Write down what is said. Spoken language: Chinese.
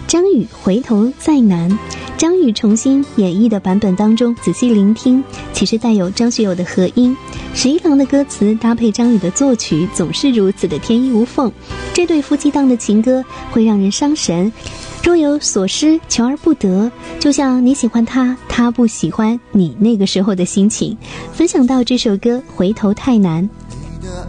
张宇回头再难，张宇重新演绎的版本当中，仔细聆听，其实带有张学友的和音。十一郎的歌词搭配张宇的作曲，总是如此的天衣无缝。这对夫妻档的情歌会让人伤神，若有所失，求而不得，就像你喜欢他，他不喜欢你那个时候的心情。分享到这首歌《回头太难》，